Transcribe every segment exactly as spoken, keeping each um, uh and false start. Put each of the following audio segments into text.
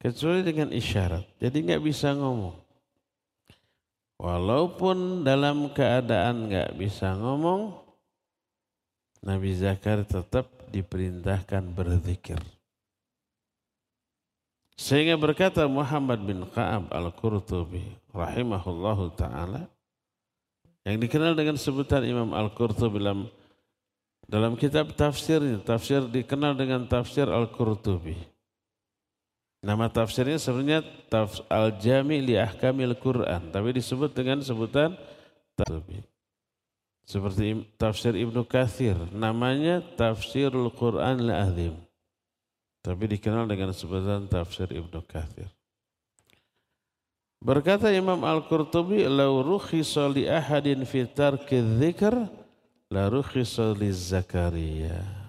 kecuali dengan isyarat. Jadi nggak bisa ngomong. Walaupun dalam keadaan nggak bisa ngomong, Nabi Zakaria tetap diperintahkan berzikir. Sehingga berkata Muhammad bin Ka'ab Al-Qurtubi rahimahullahu ta'ala, yang dikenal dengan sebutan Imam Al-Qurtubi dalam, dalam kitab tafsirnya, tafsir dikenal dengan tafsir Al-Qurtubi. Nama tafsirnya sebenarnya tafs Al-Jami' li Ahkamil Quran, tapi disebut dengan sebutan Qurtubi. Seperti tafsir Ibnu Katsir, namanya Tafsirul Quran Al-Azim, tapi dikenal dengan sebutan tafsir Ibnu Katsir. Berkata Imam Al-Qurtubi, "Lau rukhisa li ahadin fi tarki dzikr, la rukhisa li Zakaria."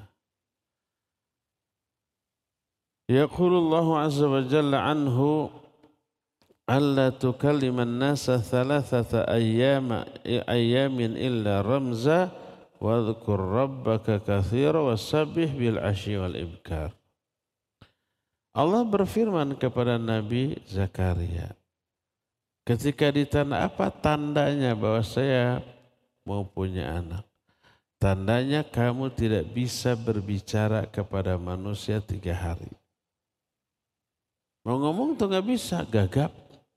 Yaqulullahu azza wa jalla anhu, "Alla tukalliman nasa thalathata ayyama ayyamin illa ramza wa dhkur rabbaka katsira wasabbih bil asyi wal ibkar." Allah berfirman kepada Nabi Zakaria, ketika ditanya apa tandanya bahwa saya mau punya anak? Tandanya kamu tidak bisa berbicara kepada manusia tiga hari. Mau ngomong tuh gak bisa, gagap.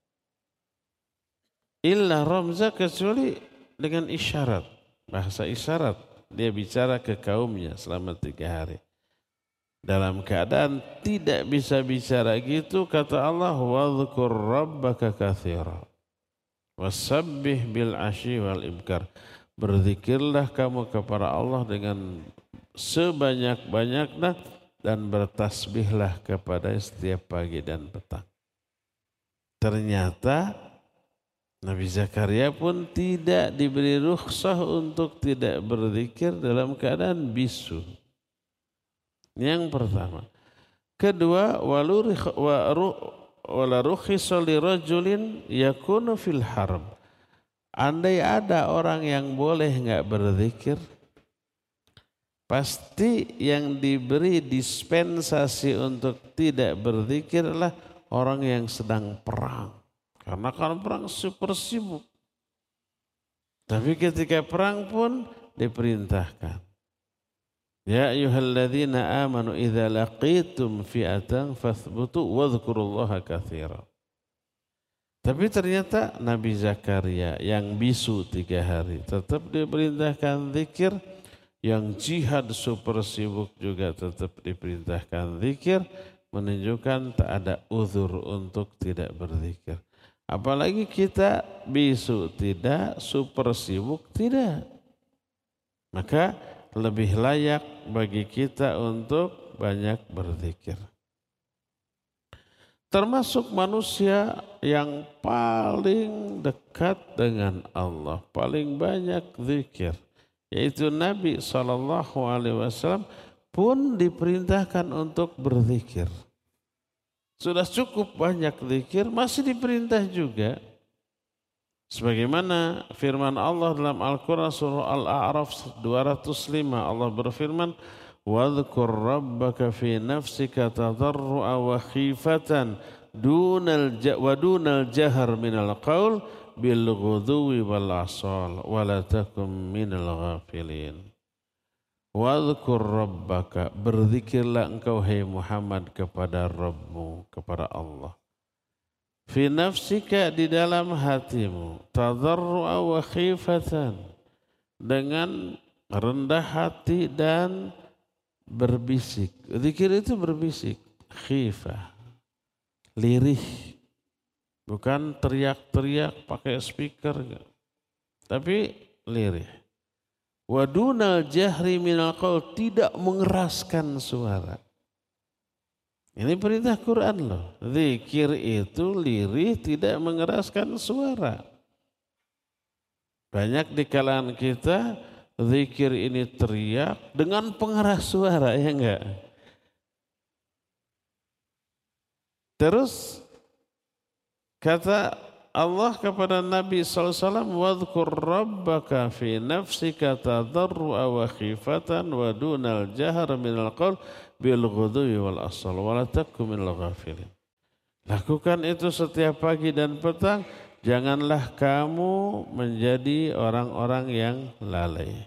Illa ramza, kecuali dengan isyarat, bahasa isyarat. Dia bicara ke kaumnya selama tiga hari. Dalam keadaan tidak bisa bicara gitu, kata Allah, "Wadhkur rabbaka katsira wasabbih bil asyi wal ibkar." Berzikirlah kamu kepada Allah dengan sebanyak-banyaknya dan bertasbihlah kepada setiap pagi dan petang. Ternyata Nabi Zakaria pun tidak diberi rukhsah untuk tidak berzikir dalam keadaan bisu. Yang pertama. Kedua, wala rukhisa li rajulin yakunu fil harb. Andai ada orang yang boleh enggak berzikir, pasti yang diberi dispensasi untuk tidak berzikir adalah orang yang sedang perang. Karena kalau perang super sibuk. Tapi ketika perang pun diperintahkan. Ya ayyuhalladzina amanu idza laqitum fi'atan fathbutu wadhkurullaha katsira. Tapi ternyata Nabi Zakaria yang bisu tiga hari tetap diperintahkan zikir. Yang jihad super sibuk juga tetap diperintahkan zikir, menunjukkan tak ada uzur untuk tidak berzikir. Apalagi kita bisu tidak, super sibuk tidak. Maka lebih layak bagi kita untuk banyak berzikir. Termasuk manusia yang paling dekat dengan Allah, paling banyak zikir, yaitu Nabi shallallahu alaihi wasallam pun diperintahkan untuk berzikir. Sudah cukup banyak zikir, masih diperintah juga. Sebagaimana firman Allah dalam Al-Quran surah Al-A'raf dua ratus lima, Allah berfirman, "Wadhkur rabbaka fi nafsika tadarru'a wa khifatan dunal wa dunal jahar minal qaul bil ghudwi wal asal wa la takum minal ghafilin." Wadhkur rabbaka, berzikirlah engkau hai Muhammad kepada Rabbmu, kepada Allah. Fi nafsika, di dalam hatimu, tadarru'a wa khifatan, dengan rendah hati dan berbisik. Zikir itu berbisik, khifah, lirih. Bukan teriak-teriak pakai speaker, tapi lirih. Wadunal jahri minal qaul, tidak mengeraskan suara. Ini perintah Quran loh. Zikir itu lirih, tidak mengeraskan suara. Banyak di kalangan kita zikir ini teriak dengan pengeras suara, ya enggak? Terus kata Allah kepada Nabi shallallahu alaihi wasallam, "Wadhkur rabbaka fi nafsika tadarru'a wa khifatan wa dunal jahar minal qaul bil ghudwi wal asal wa la takum minal ghafilin." Lakukan itu setiap pagi dan petang. Janganlah kamu menjadi orang-orang yang lalai.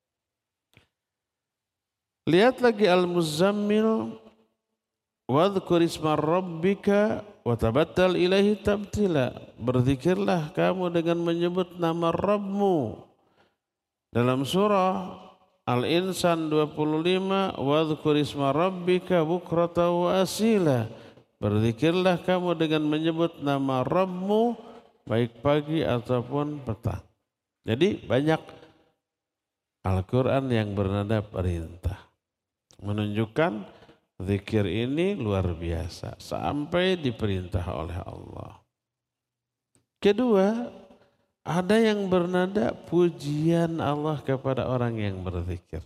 Lihat lagi Al-Muzammil. Wadhkur isma rabbika wa tabattal ilaihi tabtila. Berzikirlah kamu dengan menyebut nama Rabbmu. Dalam surah Al-Insan dua puluh lima. Wadhkur isma rabbika bukrata wa asila. Berzikirlah kamu dengan menyebut nama Rabbmu baik pagi ataupun petang. Jadi banyak Al-Quran yang bernada perintah. Menunjukkan zikir ini luar biasa. Sampai diperintah oleh Allah. Kedua, ada yang bernada pujian Allah kepada orang yang berzikir.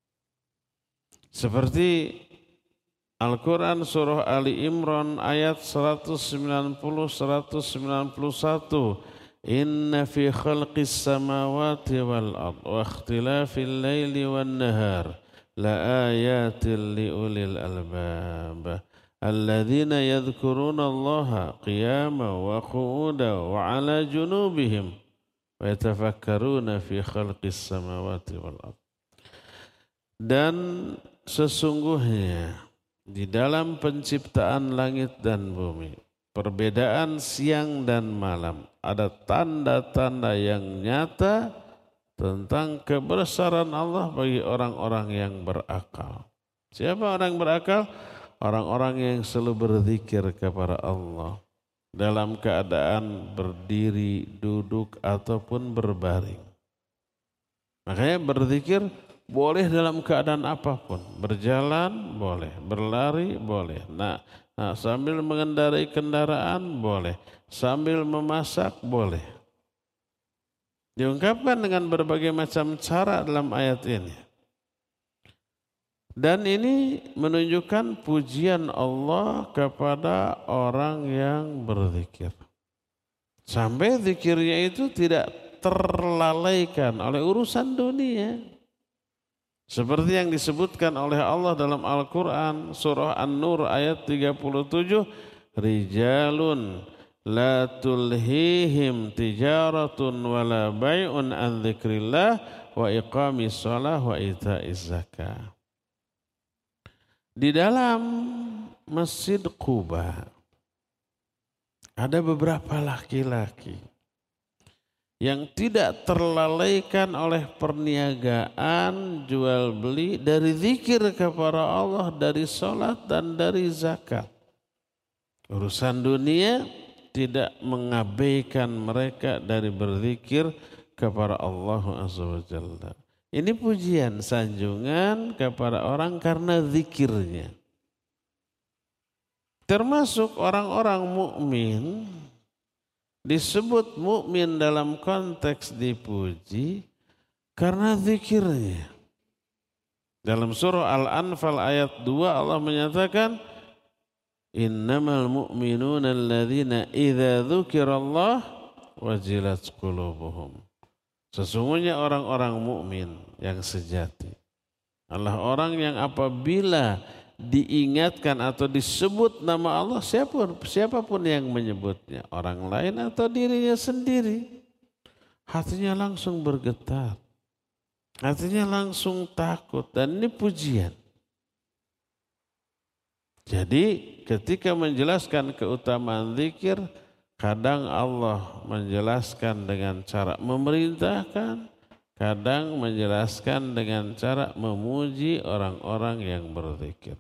Seperti Al-Quran surah Ali Imran ayat seratus sembilan puluh sampai seratus sembilan puluh satu. Inna fi khalqis samawati wal ard wa ikhtilafil laili wan nahar la ayatin li ulil albab alladzina yadhkuruna Allaha qiyaman wa qu'udan wa 'ala junubihim wa yatafakkaruna fi khalqis samawati wal ard. Dan sesungguhnya di dalam penciptaan langit dan bumi, perbedaan siang dan malam, ada tanda-tanda yang nyata tentang kebesaran Allah bagi orang-orang yang berakal. Siapa orang berakal? Orang-orang yang selalu berzikir kepada Allah dalam keadaan berdiri, duduk, ataupun berbaring. Makanya berzikir boleh dalam keadaan apapun, berjalan boleh, berlari boleh, nah, nah sambil mengendarai kendaraan boleh, sambil memasak boleh. Diungkapkan dengan berbagai macam cara dalam ayat ini. Dan ini menunjukkan pujian Allah kepada orang yang berzikir. Sampai zikirnya itu tidak terlalaikan oleh urusan dunia. Seperti yang disebutkan oleh Allah dalam Al-Quran surah An-Nur ayat tiga puluh tujuh. Rijalun la tulhihim tijaratun wala bay'un an dzikrillah wa iqamis shalah wa ita'iz zakah. Di dalam Masjid Quba ada beberapa laki-laki yang tidak terlalaikan oleh perniagaan jual beli dari zikir kepada Allah, dari sholat dan dari zakat. Urusan dunia tidak mengabaikan mereka dari berzikir kepada Allah Azza wa Jalla. Ini pujian, sanjungan kepada orang karena zikirnya. Termasuk orang-orang mukmin. Disebut mukmin dalam konteks dipuji karena zikirnya. Dalam surah Al-Anfal ayat dua Allah menyatakan innamal mu'minuna alladzina idza dzukirallah wajilat qulubuhum. Sesungguhnya orang-orang mukmin yang sejati adalah orang yang apabila diingatkan atau disebut nama Allah, siapapun, siapapun yang menyebutnya, orang lain atau dirinya sendiri, hatinya langsung bergetar, hatinya langsung takut, dan ini pujian. Jadi ketika menjelaskan keutamaan zikir, kadang Allah menjelaskan dengan cara memerintahkan, kadang menjelaskan dengan cara memuji orang-orang yang berzikir.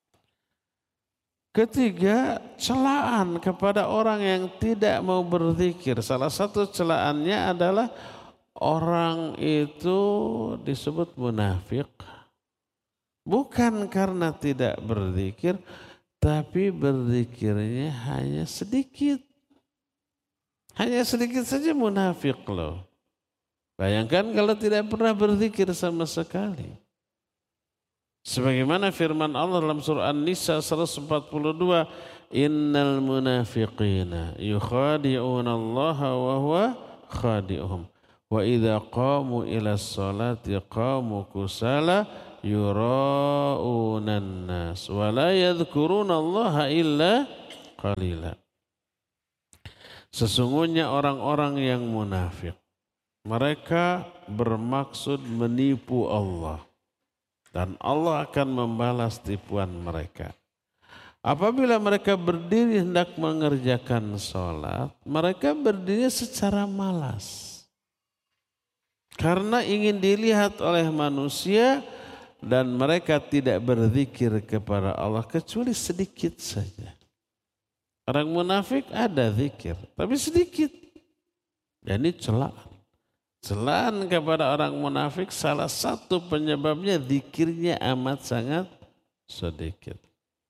Ketiga, celaan kepada orang yang tidak mau berzikir. Salah satu celaannya adalah orang itu disebut munafik. Bukan karena tidak berzikir, tapi berzikirnya hanya sedikit. Hanya sedikit saja munafik loh. Bayangkan kalau tidak pernah berzikir sama sekali. Sebagaimana firman Allah dalam surah An-Nisa seratus empat puluh dua, innal munafiqina yukhadi'una Allah wa huwa khadi'uhum wa idza qamu ila sholati qamu kusala yura'unan nas wa la yadhkuruna Allah illa qalila. Sesungguhnya orang-orang yang munafik, mereka bermaksud menipu Allah. Dan Allah akan membalas tipuan mereka. Apabila mereka berdiri hendak mengerjakan sholat, mereka berdiri secara malas. Karena ingin dilihat oleh manusia dan mereka tidak berzikir kepada Allah kecuali sedikit saja. Orang munafik ada zikir, tapi sedikit. Dan ini celaan. Celaan kepada orang munafik salah satu penyebabnya zikirnya amat sangat sedikit.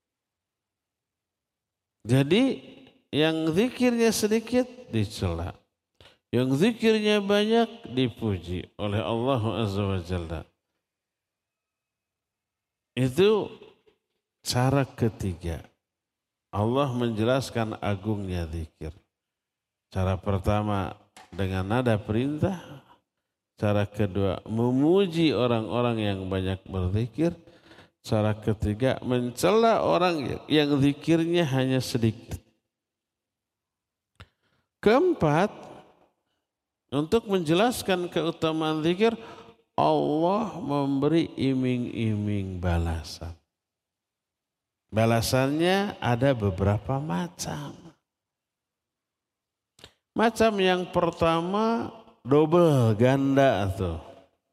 Jadi yang zikirnya sedikit dicela. Yang zikirnya banyak dipuji oleh Allah Azza wa Jalla. Itu cara ketiga. Allah menjelaskan agungnya zikir. Cara pertama dengan nada perintah. Cara kedua memuji orang-orang yang banyak berzikir. Cara ketiga mencela orang yang zikirnya hanya sedikit. Keempat, untuk menjelaskan keutamaan zikir, Allah memberi iming-iming balasan. Balasannya ada beberapa macam. Macam yang pertama double ganda tuh.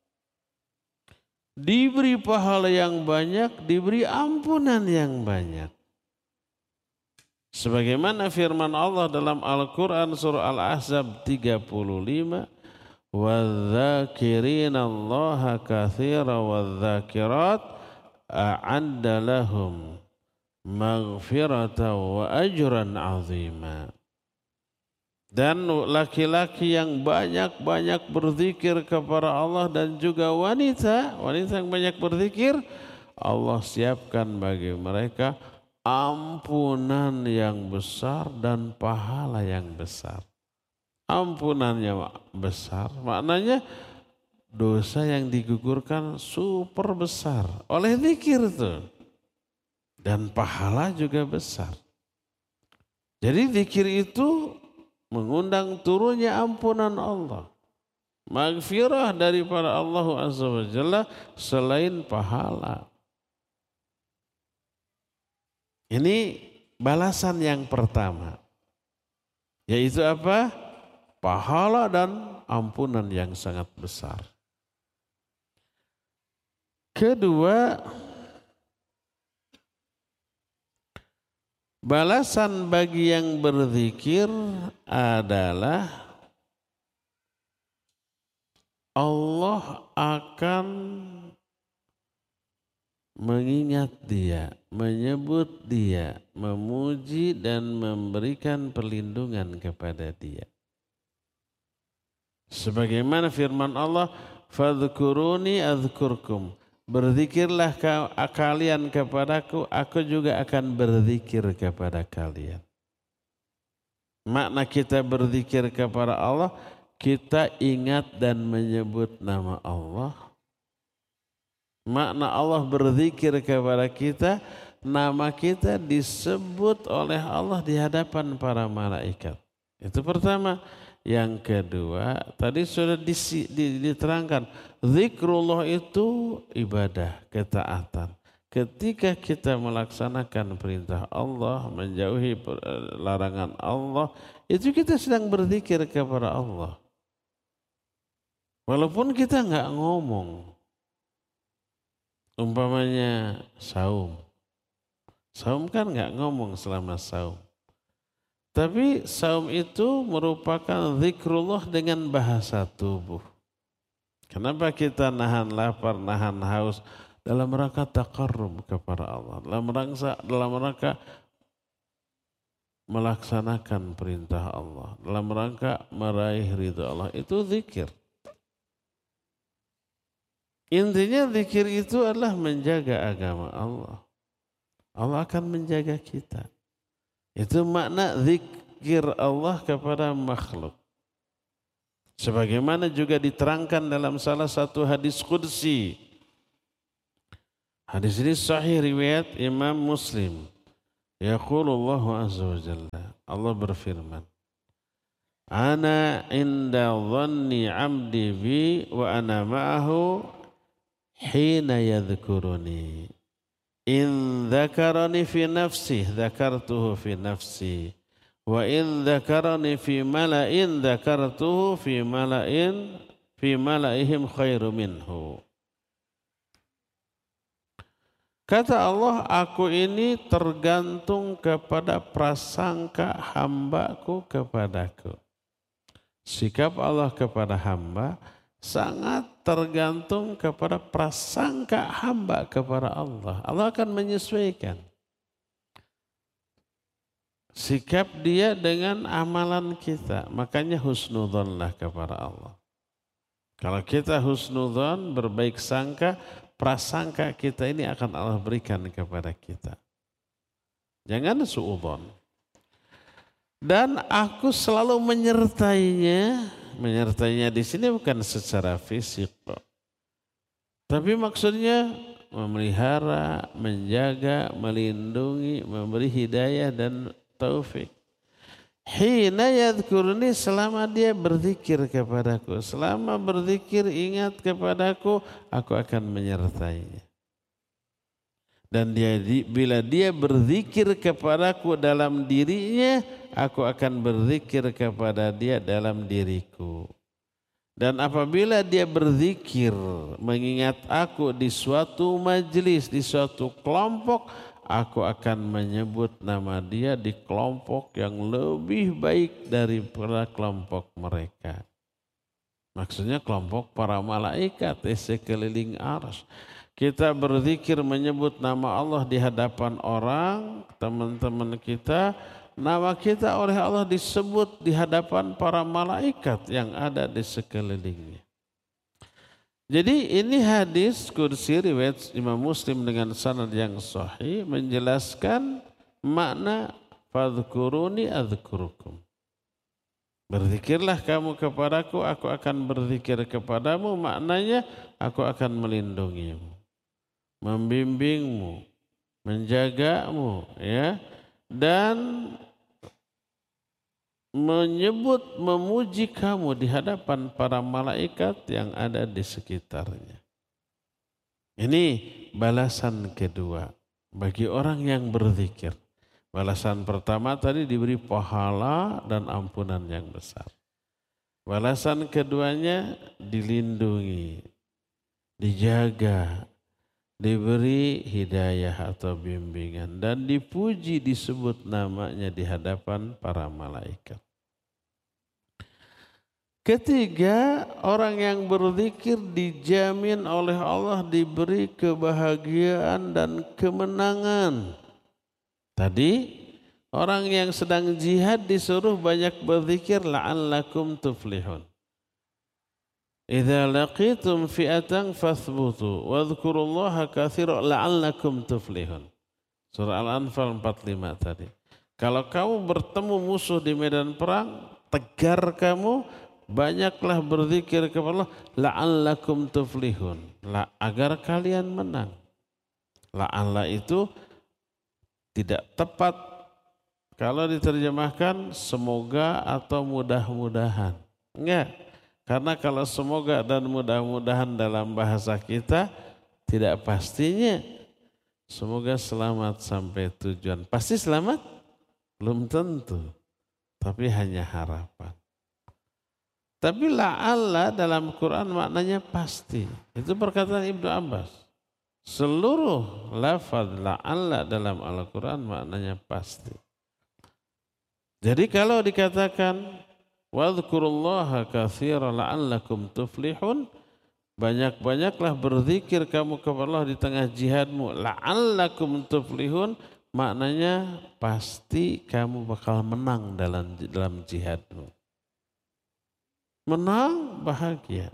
Diberi pahala yang banyak, diberi ampunan yang banyak. Sebagaimana firman Allah dalam Al-Quran surah Al-Ahzab tiga puluh lima. وَالذَّاكِرِينَ اللَّهَ كَثِيرًا وَالذَّاكِرَاتِ أَعَدَّ لَهُمْ مَغْفِرَةً وَأَجْرًا عَظِيمًا. Dan laki-laki yang banyak-banyak berzikir kepada Allah dan juga wanita, wanita yang banyak berzikir, Allah siapkan bagi mereka ampunan yang besar dan pahala yang besar. Ampunannya besar, maknanya dosa yang digugurkan super besar oleh zikir itu. Dan pahala juga besar. Jadi zikir itu mengundang turunnya ampunan Allah. Maghfirah daripada Allah Azza wa Jalla selain pahala. Ini balasan yang pertama. Yaitu apa? Pahala dan ampunan yang sangat besar. Kedua, balasan bagi yang berzikir adalah Allah akan mengingat dia, menyebut dia, memuji dan memberikan perlindungan kepada dia. Sebagaimana firman Allah, fadhkuruni adzkurkum. Berzikirlah kalian kepadaku, aku juga akan berzikir kepada kalian. Makna kita berzikir kepada Allah, kita ingat dan menyebut nama Allah. Makna Allah berzikir kepada kita, nama kita disebut oleh Allah di hadapan para malaikat. Itu pertama. Yang kedua, tadi sudah diterangkan, zikrullah itu ibadah, ketaatan. Ketika kita melaksanakan perintah Allah, menjauhi larangan Allah, itu kita sedang berzikir kepada Allah. Walaupun kita nggak ngomong, umpamanya saum. Saum kan nggak ngomong selama saum. Tapi saum itu merupakan zikrullah dengan bahasa tubuh. Kenapa kita nahan lapar, nahan haus? Dalam rangka taqarrub kepada Allah. Dalam rangka, dalam rangka melaksanakan perintah Allah. Dalam rangka meraih ridha Allah. Itu zikir. Intinya zikir itu adalah menjaga agama Allah. Allah akan menjaga kita. Itu makna zikir Allah kepada makhluk. Sebagaimana juga diterangkan dalam salah satu hadis qudsi. Hadis ini sahih riwayat Imam Muslim. Yaqulullahu azza wa jalla. Allah berfirman. Ana inda dhanni 'abdi bi wa ana ma'ahu hina yadhkuruni. In dzakarani fi nafsi dzakartuhu fi nafsi wa in dzakarani fi mala'in dzakartuhu fi mala'in fi mala'ihim khairu minhu. Kata Allah, aku ini tergantung kepada prasangka hambaku kepadaku. Sikap Allah kepada hamba sangat tergantung kepada prasangka hamba kepada Allah. Allah akan menyesuaikan sikap dia dengan amalan kita. Makanya husnudzonlah kepada Allah. Kalau kita husnudzon, berbaik sangka, prasangka kita ini akan Allah berikan kepada kita. Jangan suudzon. Dan aku selalu menyertainya. Menyertainya di sini bukan secara fisik, tapi maksudnya memelihara, menjaga, melindungi, memberi hidayah dan taufik. Hina yadhkuruni, selama dia berzikir kepadaku, selama berzikir ingat kepadaku, aku akan menyertainya. Dan dia, bila dia berzikir kepadaku dalam dirinya, aku akan berzikir kepada dia dalam diriku. Dan apabila dia berzikir mengingat aku di suatu majelis, di suatu kelompok, aku akan menyebut nama dia di kelompok yang lebih baik daripada kelompok mereka. Maksudnya kelompok para malaikat di sekeliling arsy. Kita berzikir menyebut nama Allah di hadapan orang, teman-teman kita, nama kita oleh Allah disebut di hadapan para malaikat yang ada di sekelilingnya. Jadi ini hadis kursi riwayat Imam Muslim dengan sanad yang sahih menjelaskan makna fadhkuruni adzkurukum. Berzikirlah kamu kepadaku, aku akan berzikir kepadamu, maknanya aku akan melindungimu, membimbingmu, menjagamu, ya, dan menyebut memuji kamu di hadapan para malaikat yang ada di sekitarnya. Ini balasan kedua bagi orang yang berzikir. Balasan pertama tadi diberi pahala dan ampunan yang besar. Balasan keduanya dilindungi, dijaga, diberi hidayah atau bimbingan, dan dipuji, disebut namanya di hadapan para malaikat. Ketiga, orang yang berzikir dijamin oleh Allah diberi kebahagiaan dan kemenangan. Tadi orang yang sedang jihad disuruh banyak berzikir, la'allakum tuflihun. Idza laqitum fi'atan fathbutu wadhkurullaha katsiran la'allakum tuflihun. Surah Al-Anfal empat puluh lima tadi. Kalau kamu bertemu musuh di medan perang, tegar kamu, banyaklah berzikir kepada Allah, la'allakum tuflihun, la, agar kalian menang. La'alla itu tidak tepat kalau diterjemahkan semoga atau mudah-mudahan. Enggak. Karena kalau semoga dan mudah-mudahan dalam bahasa kita tidak pastinya. Semoga selamat sampai tujuan. Pasti selamat? Belum tentu. Tapi hanya harapan. Tapi la'alla dalam Quran maknanya pasti. Itu perkataan Ibnu Abbas. Seluruh lafaz la'alla dalam Al-Quran maknanya pasti. Jadi kalau dikatakan wadhkurullaha katsiran la'allakum tuflihun, banyak-banyaklah berzikir kamu kepada Allah di tengah jihadmu, la'allakum tuflihun, maknanya pasti kamu bakal menang dalam dalam jihadmu. Menang, bahagia.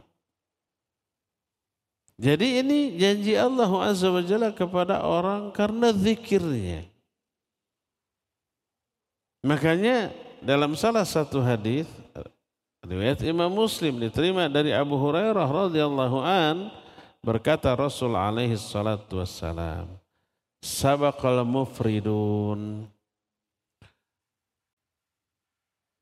Jadi ini janji Allah Azza wa Jalla kepada orang karena zikirnya. Makanya dalam salah satu hadis riwayat Imam Muslim diterima dari Abu Hurairah radhiyallahu an, berkata Rasul alaihi salatu wassalam, sabaqal mufridun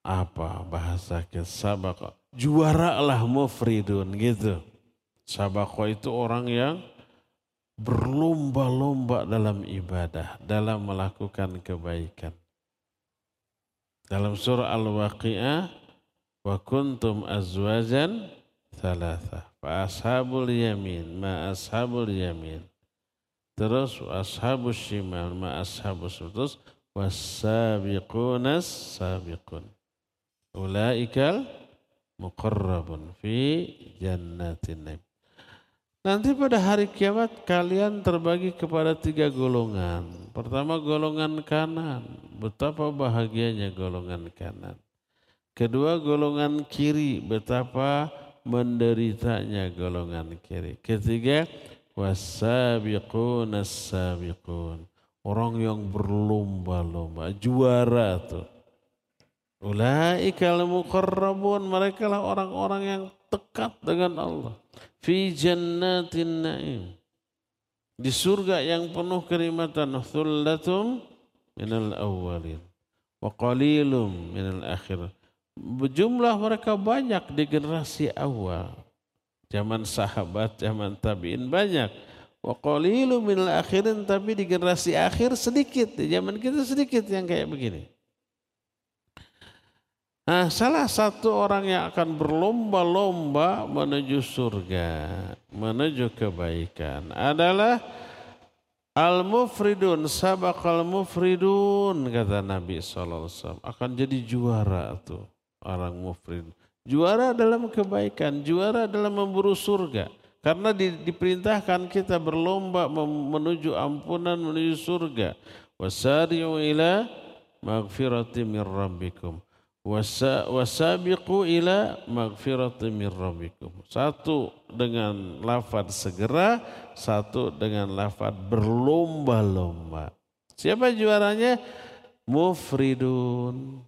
apa bahasa ke sabaqah, juaralah mufridun gitu. Sabaqah itu orang yang berlomba-lomba dalam ibadah, dalam melakukan kebaikan. Dalam surah Al-Waqi'ah, wa kuntum azwajan thalatha, fa ashabul yamin ma ashabul yamin. Terus ashabus shimal ma ashabus, terus was-sabiqunas sabiqun. Ulaikal muqarrabun fi jannatin naim. Nanti pada hari kiamat kalian terbagi kepada tiga golongan. Pertama golongan kanan. Betapa bahagianya golongan kanan. Kedua golongan kiri. Betapa menderitanya golongan kiri. Ketiga was-sabiqunas sabiqun. Orang yang berlomba-lomba, juara tuh. Ulaikal muqarrabun, mereka lah orang-orang yang dekat dengan Allah. Fi jannatin naim, di surga yang penuh kenikmatan. Thullatum minal awwalin wa qalilum minal akhirin. Jumlah mereka banyak di generasi awal. Zaman sahabat, zaman tabi'in banyak. Wa qalilum minal akhirin, tapi di generasi akhir sedikit. Di zaman kita sedikit yang kayak begini. Nah, salah satu orang yang akan berlomba-lomba menuju surga, menuju kebaikan adalah al-mufridun, sabaqal mufridun, kata Nabi shallallahu alaihi wasallam. Akan jadi juara tuh orang mufrid. Juara dalam kebaikan, juara dalam memburu surga. Karena di, diperintahkan kita berlomba menuju ampunan, menuju surga. Wasari'u ila maghfirati min rabbikum. Wasabiqu ila maghfirati min rabbikum. Satu dengan lafaz segera, satu dengan lafaz berlomba-lomba. Siapa juaranya? Mufridun.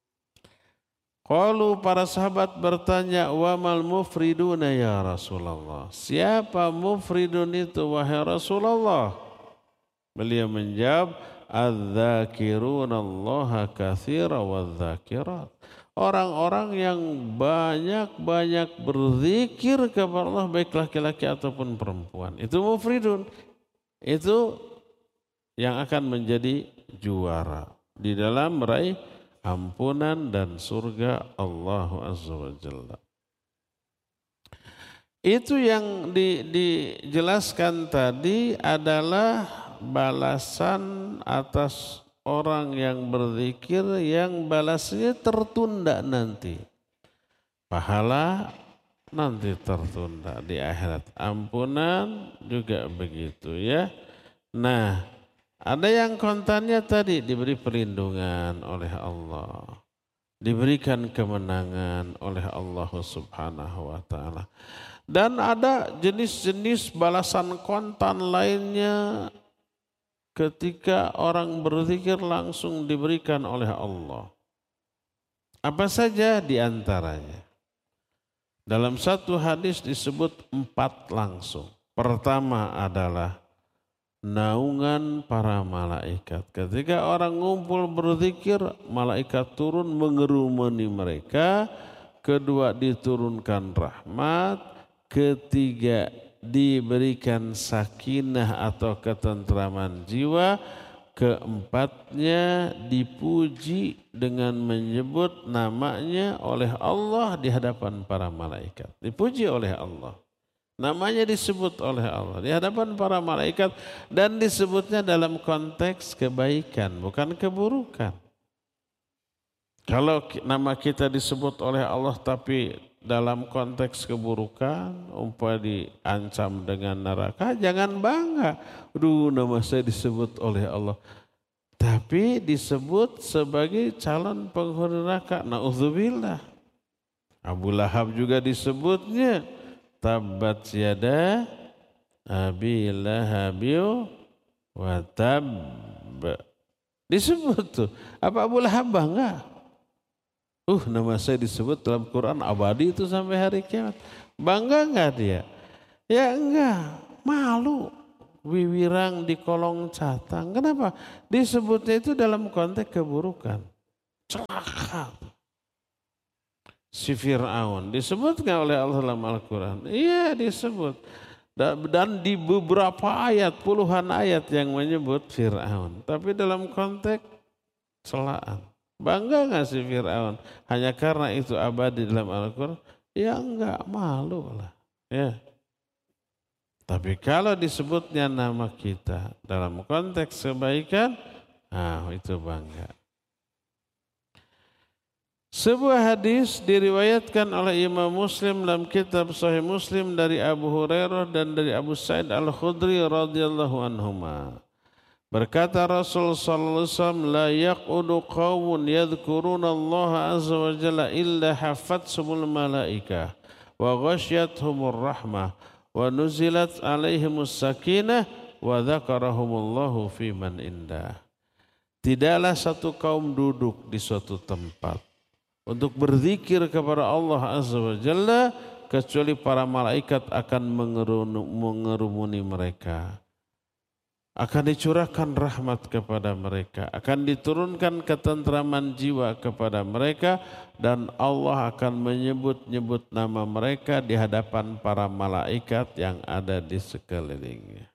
Qalu, para sahabat bertanya, wa mal mufriduna ya Rasulullah. Siapa mufridun itu wahai Rasulullah? Beliau menjawab, adz-dzakiruna Allaha katsira wadz-dzakirat. Orang-orang yang banyak-banyak berzikir kepada Allah, baik laki-laki ataupun perempuan. Itu mufridun. Itu yang akan menjadi juara di dalam meraih ampunan dan surga Allah Azza wa Jalla. Itu yang di, dijelaskan tadi adalah balasan atas orang yang berzikir yang balasnya tertunda nanti. Pahala nanti tertunda di akhirat. Ampunan juga begitu ya. Nah, ada yang kontannya tadi diberi perlindungan oleh Allah. Diberikan kemenangan oleh Allah Subhanahu wa ta'ala. Dan ada jenis-jenis balasan kontan lainnya ketika orang berzikir langsung diberikan oleh Allah. Apa saja di antaranya? Dalam satu hadis disebut empat langsung. Pertama adalah naungan para malaikat. Ketika orang ngumpul berzikir, malaikat turun mengerumuni mereka. Kedua, diturunkan rahmat. Ketiga, diberikan sakinah atau ketentraman jiwa. Keempatnya, dipuji dengan menyebut namanya oleh Allah di hadapan para malaikat. Dipuji oleh Allah. Namanya disebut oleh Allah di hadapan para malaikat dan disebutnya dalam konteks kebaikan, bukan keburukan. Kalau nama kita disebut oleh Allah tapi dalam konteks keburukan, umpama diancam dengan neraka, jangan bangga. Aduh, nama saya disebut oleh Allah. Tapi disebut sebagai calon penghuni neraka. Na'udzubillah. Abu Lahab juga disebutnya. Tabbat yada Abi Lahabiu wa tab. Disebut tuh. Apa Abu Lahab bangga? Uh, nama saya disebut dalam Quran abadi itu sampai hari kiamat. Bangga enggak dia? Ya enggak, malu. Wiwirang di kolong catang. Kenapa? Disebutnya itu dalam konteks keburukan. Celaka. si Fir'aun. Disebut nggak oleh Allah dalam Al-Quran? Iya disebut. Dan di beberapa ayat, puluhan ayat yang menyebut Fir'aun. Tapi dalam konteks celaan. Bangga nggak si Fir'aun? Hanya karena itu abadi dalam Al-Quran? Ya enggak, malu lah. Ya. Tapi kalau disebutnya nama kita dalam konteks kebaikan, nah itu bangga. Sebuah hadis diriwayatkan oleh Imam Muslim dalam kitab Sahih Muslim dari Abu Hurairah dan dari Abu Sa'id Al-Khudri radhiyallahu anhuma. Berkata Rasul sallallahu alaihi wasallam, la yaqudu qaumun yadhkuruna Allah azza wa jalla illa hafatsumul malaikah wa ghasyiyatuhumur rahmah wa nuzilat alaihimus sakinah wa dzakarahumullahu fi man indah. Tidaklah satu kaum duduk di suatu tempat untuk berzikir kepada Allah Azza wa Jalla kecuali para malaikat akan mengerumuni mereka. Akan dicurahkan rahmat kepada mereka, akan diturunkan ketentraman jiwa kepada mereka dan Allah akan menyebut-nyebut nama mereka di hadapan para malaikat yang ada di sekelilingnya.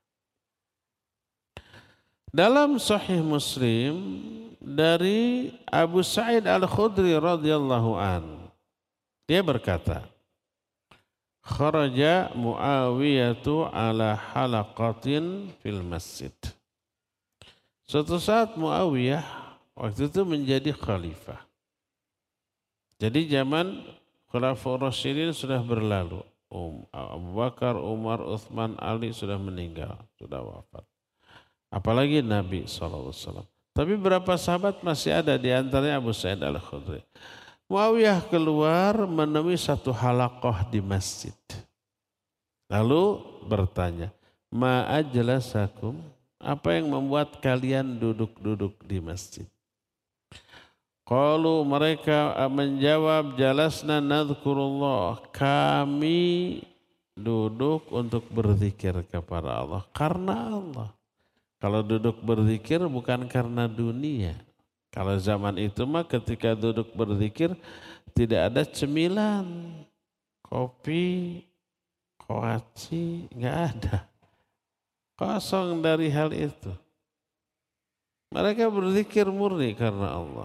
Dalam Sahih Muslim dari Abu Sa'id Al-Khudri radhiyallahu an, dia berkata, kharaja Muawiyatu ala halaqatin fil masjid. Suatu saat Muawiyah waktu itu menjadi khalifah. Jadi zaman Khulafaur Rasyidin sudah berlalu. Um, Abu Bakar, Umar, Uthman, Ali sudah meninggal, sudah wafat. Apalagi Nabi shallallahu alaihi wasallam. Tapi berapa sahabat masih ada, di antaranya Abu Sa'id Al-Khudri. Muawiyah keluar menemui satu halaqah di masjid. Lalu bertanya, ma ajlasakum? Apa yang membuat kalian duduk-duduk di masjid? Qalu, mereka menjawab, jalasna nadhkurullah. Kami duduk untuk berzikir kepada Allah. Karena Allah. Kalau duduk berzikir bukan karena dunia. Kalau zaman itu mah ketika duduk berzikir tidak ada cemilan, kopi, koaci, nggak ada. Kosong dari hal itu. Mereka berzikir murni karena Allah.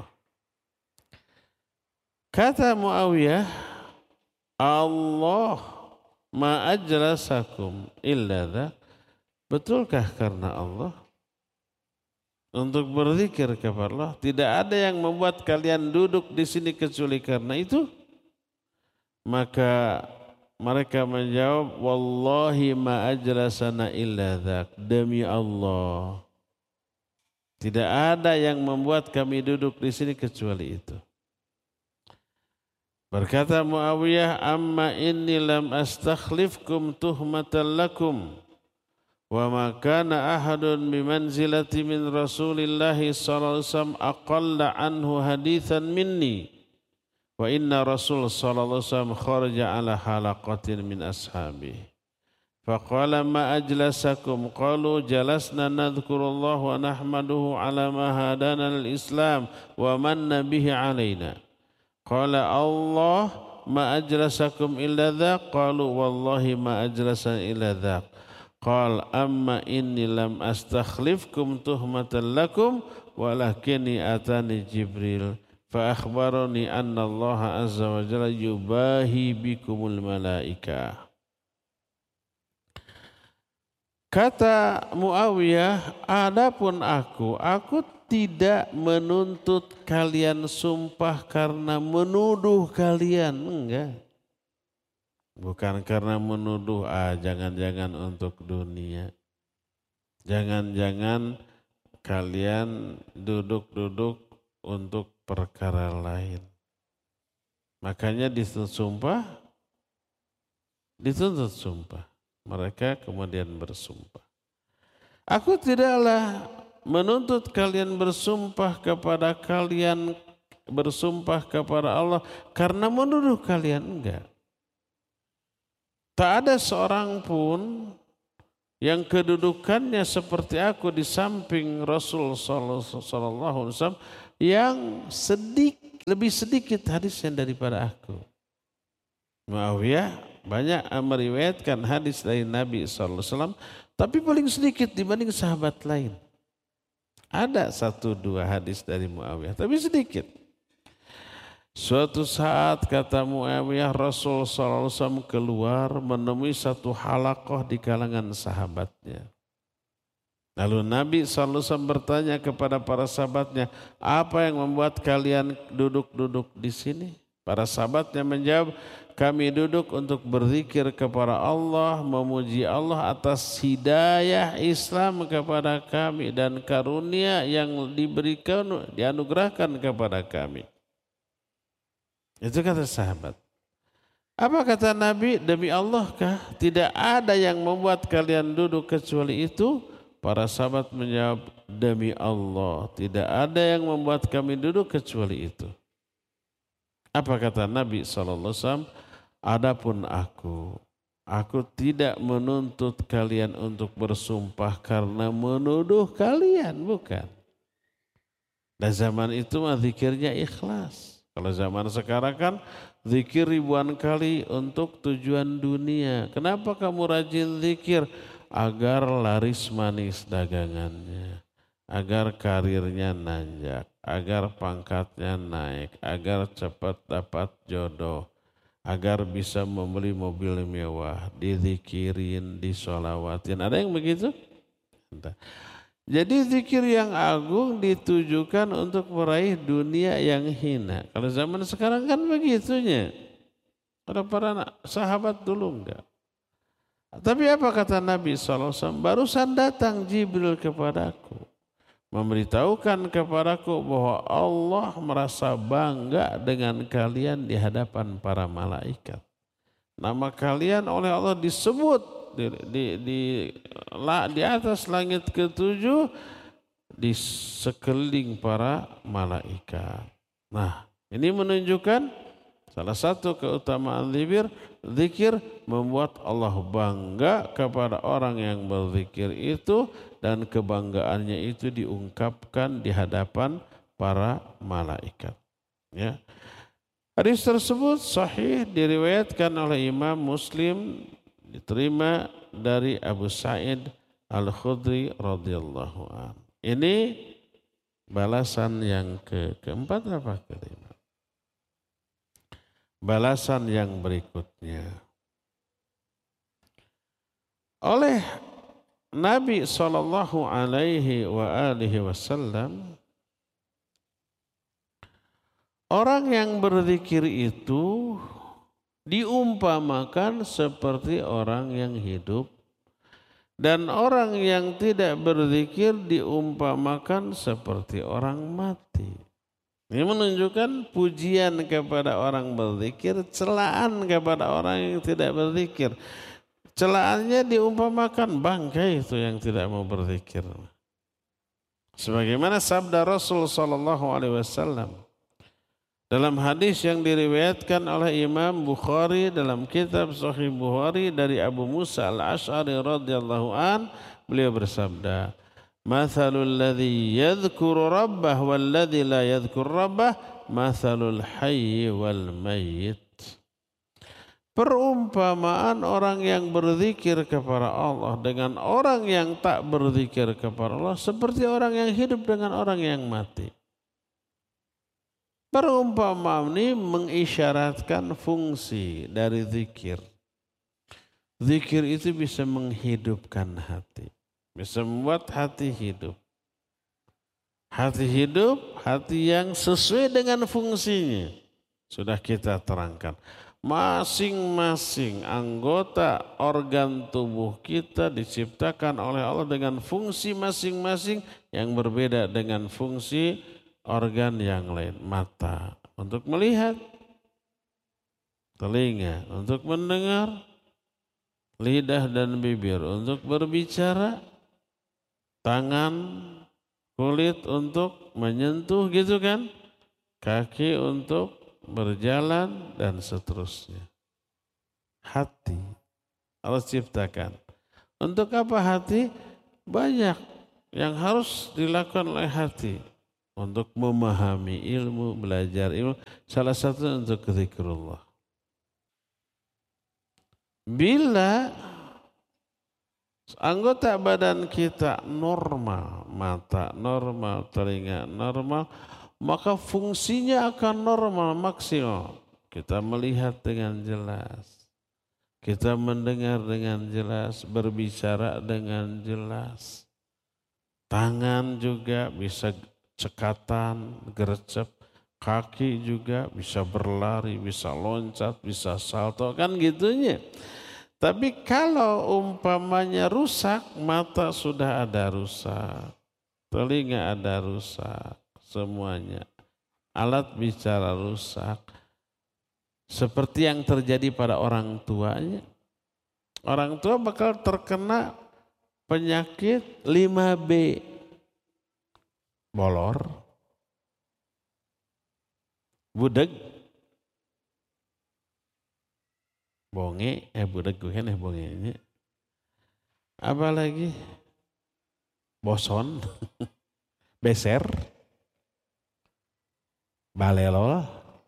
Kata Muawiyah, Allah ma ajlasakum illa dzak. Betulkah karena Allah? Untuk berzikir kepada Allah, tidak ada yang membuat kalian duduk di sini kecuali karena itu. Maka mereka menjawab, wallahi ma ajlasana illa dzak. Demi Allah, tidak ada yang membuat kami duduk di sini kecuali itu. Berkata Muawiyah, amma inni lam astakhlifkum tuhmatan lakum. Wa ma kana ahadun bimanzilati min Rasulillahi sallallahu alaihi wasallam aqalla anhu hadithan minni wa inna Rasul sallallahu alaihi wasallam kharaja ala halaqatin min ashabi faqala ma ajlasakum qalu jalasna nadhkurullah wa nahmaduhu ala ma hadana al-islam wa manna bihi alaina qala Allah ma ajlasakum illa dhaq qalu wallahi ma ajlasana illa dhaq. Qal amma inni lam astakhlifkum tuhmatan lakum walakinni atani Jibril fa akhbarani anna Allah azza wa jalla yubahi bikumul malaika. Kata Muawiyah, adapun aku, aku tidak menuntut kalian sumpah karena menuduh kalian, enggak. Bukan karena menuduh, ah jangan-jangan untuk dunia. Jangan-jangan kalian duduk-duduk untuk perkara lain. Makanya dituntut sumpah, dituntut sumpah. Mereka kemudian bersumpah. Aku tidaklah menuntut kalian bersumpah kepada kalian, bersumpah kepada Allah karena menuduh kalian, enggak. Tak ada seorang pun yang kedudukannya seperti aku di samping Rasul sallallahu alaihi wasallam yang sedikit, lebih sedikit hadisnya daripada aku. Muawiyah banyak meriwayatkan hadis dari Nabi shallallahu alaihi wasallam, tapi paling sedikit dibanding sahabat lain. Ada satu dua hadis dari Muawiyah, tapi sedikit. Suatu saat kata Muawiyah, Rasul shallallahu alaihi wasallam keluar menemui satu halaqah di kalangan sahabatnya. Lalu Nabi shallallahu alaihi wasallam bertanya kepada para sahabatnya, apa yang membuat kalian duduk-duduk di sini? Para sahabatnya menjawab, kami duduk untuk berzikir kepada Allah, memuji Allah atas hidayah Islam kepada kami dan karunia yang diberikan, dianugerahkan kepada kami. Itu kata sahabat. Apa kata Nabi? Demi Allah kah? Tidak ada yang membuat kalian duduk kecuali itu? Para sahabat menjawab, demi Allah, tidak ada yang membuat kami duduk kecuali itu. Apa kata Nabi shallallahu alaihi wasallam? Adapun aku, aku tidak menuntut kalian untuk bersumpah karena menuduh kalian, bukan. Dan zaman itu mah zikirnya ikhlas. Kalau zaman sekarang kan zikir ribuan kali untuk tujuan dunia. Kenapa kamu rajin zikir? Agar laris manis dagangannya, agar karirnya nanjak, agar pangkatnya naik, agar cepat dapat jodoh, agar bisa membeli mobil mewah, dizikirin, disolawatin. Ada yang begitu? Entah. Jadi zikir yang agung ditujukan untuk meraih dunia yang hina. Kalau zaman sekarang kan begitunya. Para para sahabat dulu enggak. Tapi apa kata Nabi shallallahu alaihi wasallam? Barusan datang Jibril kepadaku, memberitahukan kepadaku bahwa Allah merasa bangga dengan kalian di hadapan para malaikat. Nama kalian oleh Allah disebut Di, di, di, di atas langit ketujuh di sekeliling para malaikat. Nah, ini menunjukkan salah satu keutamaan zikir, zikir membuat Allah bangga kepada orang yang berzikir itu dan kebanggaannya itu diungkapkan di hadapan para malaikat. Ya. Hadis tersebut sahih diriwayatkan oleh Imam Muslim, diterima dari Abu Sa'id Al-Khudri radhiyallahu anhu. Ini balasan yang ke keempat apa kelima? Balasan yang berikutnya. Oleh Nabi sallallahu alaihi wa alihi wasallam, orang yang berzikir itu diumpamakan seperti orang yang hidup, dan orang yang tidak berzikir diumpamakan seperti orang mati. Ini menunjukkan pujian kepada orang berzikir, celaan kepada orang yang tidak berzikir. Celaannya diumpamakan bangkai itu yang tidak mau berzikir. Sebagaimana sabda Rasul sallallahu alaihi wasallam dalam hadis yang diriwayatkan oleh Imam Bukhari dalam kitab Sahih Bukhari dari Abu Musa Al-Asy'ari radhiyallahu an, beliau bersabda, "Mathalul ladzi yadhkuru rabbah wal ladzi la yadhkur rabbah, mathalul hayy wal mayyit." Perumpamaan orang yang berzikir kepada Allah dengan orang yang tak berzikir kepada Allah seperti orang yang hidup dengan orang yang mati. Perumpamaan ini mengisyaratkan fungsi dari zikir. Zikir itu bisa menghidupkan hati, bisa membuat hati hidup. Hati hidup, hati yang sesuai dengan fungsinya. Sudah kita terangkan. Masing-masing anggota organ tubuh kita diciptakan oleh Allah dengan fungsi masing-masing yang berbeda dengan fungsi organ yang lain. Mata untuk melihat, telinga untuk mendengar, lidah dan bibir untuk berbicara, tangan, kulit untuk menyentuh gitu kan, kaki untuk berjalan dan seterusnya. Hati Allah ciptakan. Untuk apa hati? Banyak yang harus dilakukan oleh hati. Untuk memahami ilmu, belajar ilmu. Salah satu untuk zikrullah. Bila anggota badan kita normal, mata normal, telinga normal, maka fungsinya akan normal maksimal. Kita melihat dengan jelas, kita mendengar dengan jelas, berbicara dengan jelas. Tangan juga bisa cekatan, gercep, kaki juga bisa berlari, bisa loncat, bisa salto, kan gitunya. Tapi kalau umpamanya rusak, mata sudah ada rusak, telinga ada rusak, semuanya. Alat bicara rusak. Seperti yang terjadi pada orang tuanya. Orang tua bakal terkena penyakit lima B. Bolor, budeg, bonge, eh budeg gue eh bongenya. Apa lagi? Boson, beser, balelol.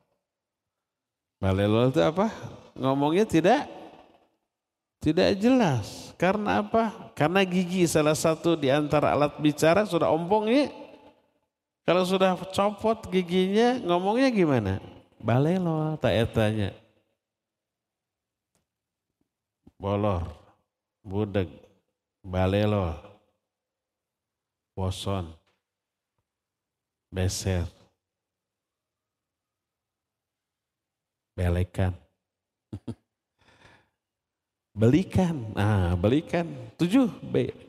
Balelol itu apa? Ngomongnya tidak tidak jelas. Karena apa? Karena gigi salah satu di antara alat bicara sudah ompong ya. Kalau sudah copot giginya ngomongnya gimana? Balelol tak etanya. Bolor, budeg, balelol, boson, beser, belekan, belikan, nah belikan, tujuh B.